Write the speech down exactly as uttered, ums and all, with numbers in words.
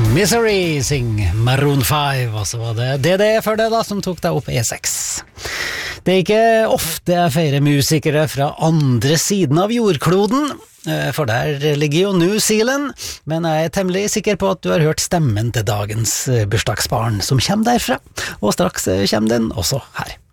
Misery, sing Maroon five, og så var det D D for det da, som tok deg opp E seks. Det er ikke ofte jeg feirer musikere fra andre siden av jordkloden, for der ligger jo New Zealand, men jeg er temmelig sikker på at du har hørt stemmen til dagens bursdagsbarn som kommer derfra, og straks kommer den også her.